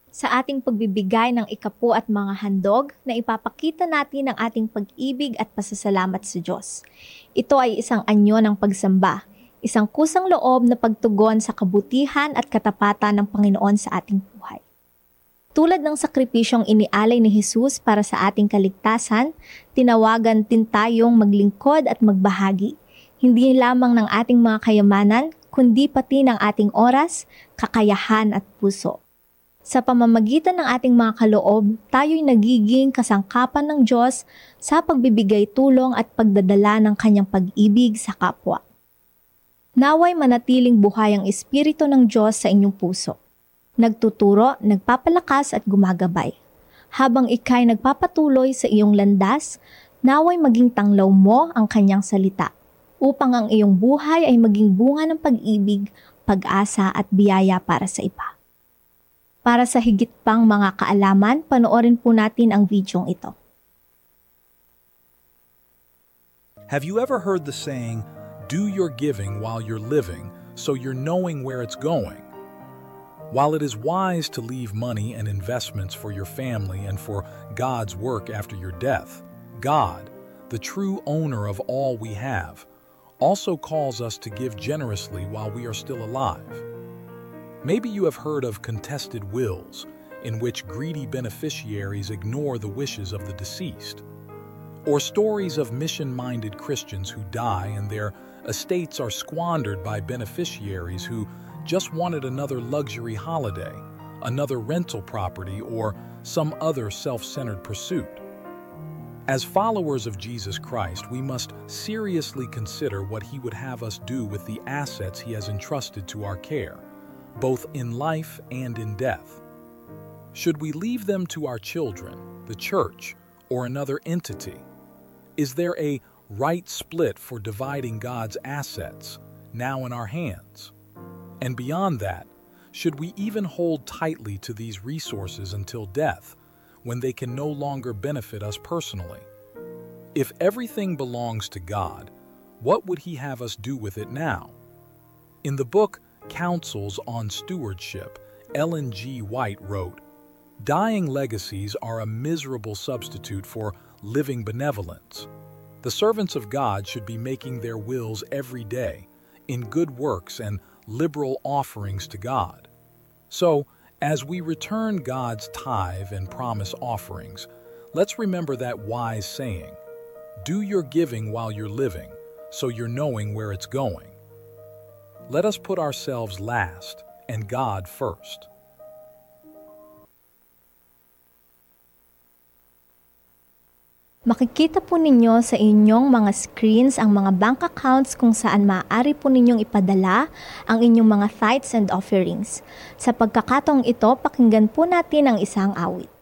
Sa ating pagbibigay ng ikapu at mga handog na ipapakita natin ang ating pag-ibig at pasasalamat sa Diyos. Ito ay isang anyo ng pagsamba, isang kusang loob na pagtugon sa kabutihan at katapatan ng Panginoon sa ating buhay. Tulad ng sakripisyong inialay ni Jesus para sa ating kaligtasan, tinawagan din tayong maglingkod at magbahagi, hindi lamang ng ating mga kayamanan, kundi pati ng ating oras, kakayahan at puso. Sa pamamagitan ng ating mga kaloob, tayo'y nagiging kasangkapan ng Diyos sa pagbibigay tulong at pagdadala ng kanyang pag-ibig sa kapwa. Naway manatiling buhay ang Espiritu ng Diyos sa inyong puso. Nagtuturo, nagpapalakas at gumagabay. Habang ika'y nagpapatuloy sa iyong landas, naway maging tanglaw mo ang kanyang salita, upang ang iyong buhay ay maging bunga ng pag-ibig, pag-asa at biyaya para sa iba. Para sa higit pang mga kaalaman, panoorin po natin ang videong ito. Have you ever heard the saying, do your giving while you're living, so you're knowing where it's going? While it is wise to leave money and investments for your family and for God's work after your death, God, the true owner of all we have, also calls us to give generously while we are still alive. Maybe you have heard of contested wills, in which greedy beneficiaries ignore the wishes of the deceased. Or stories of mission-minded Christians who die and their estates are squandered by beneficiaries who just wanted another luxury holiday, another rental property, or some other self-centered pursuit. As followers of Jesus Christ, we must seriously consider what He would have us do with the assets He has entrusted to our care, both in life and in death. Should we leave them to our children, the church, or another entity? Is there a right split for dividing God's assets, now in our hands? And beyond that, should we even hold tightly to these resources until death, when they can no longer benefit us personally? If everything belongs to God, what would He have us do with it now? In the book Counsels on Stewardship, Ellen G. White wrote, "Dying legacies are a miserable substitute for living benevolence. The servants of God should be making their wills every day in good works and liberal offerings to God. So, as we return God's tithe and promise offerings, let's remember that wise saying, do your giving while you're living, so you're knowing where it's going. Let us put ourselves last and God first." Makikita po ninyo sa inyong mga screens ang mga bank accounts kung saan maaari po ninyong ipadala ang inyong mga tithes and offerings. Sa pagkakataong ito, pakinggan po natin ang isang awit.